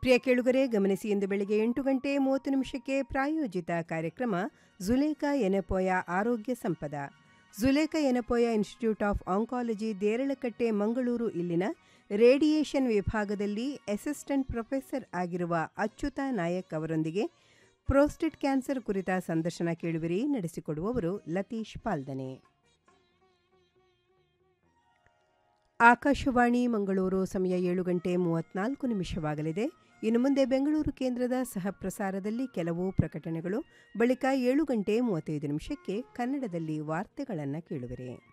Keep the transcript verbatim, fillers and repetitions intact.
ಪ್ರಿಯ ಕೇಳುಗರೆ ಗಮನಿಸಿ, ಇಂದು ಬೆಳಿಗ್ಗೆ ಎಂಟು ಗಂಟೆ ಮೂವತ್ತು ನಿಮಿಷಕ್ಕೆ ಪ್ರಾಯೋಜಿತ ಕಾರ್ಯಕ್ರಮ ಜುಲೇಖಾ ಎನೆಪೋಯ ಆರೋಗ್ಯ ಸಂಪದ. Zulekha Yenepoya institute of oncology, Deralakatte, Mangaluru ಇಲ್ಲಿನ ರೇಡಿಯೇಷನ್ ವಿಭಾಗದಲ್ಲಿ ಅಸಿಸ್ಟೆಂಟ್ ಪ್ರೊಫೆಸರ್ ಆಗಿರುವ ಅಚ್ಯುತ ನಾಯಕ್ ಅವರೊಂದಿಗೆ ಪ್ರೋಸ್ಟೇಟ್ ಕ್ಯಾನ್ಸರ್ ಕುರಿತ ಸಂದರ್ಶನ ಕೇಳುವಿರಿ. ನಡೆಸಿಕೊಡುವವರು ಲತೀಶ್ ಪಾಲ್ದನೆ. ಆಕಾಶವಾಣಿ ಮಂಗಳೂರು, ಸಮಯ ಏಳು ಗಂಟೆ ಮೂವತ್ನಾಲ್ಕು ನಿಮಿಷವಾಗಲಿದೆ. ಇನ್ನು ಮುಂದೆ ಬೆಂಗಳೂರು ಕೇಂದ್ರದ ಸಹ ಪ್ರಸಾರದಲ್ಲಿ ಕೆಲವು ಪ್ರಕಟಣೆಗಳು, ಬಳಿಕ ಏಳು ಗಂಟೆ ಮೂವತ್ತೈದು ನಿಮಿಷಕ್ಕೆ ಕನ್ನಡದಲ್ಲಿ ವಾರ್ತೆಗಳನ್ನು ಕೇಳುವಿರಿ.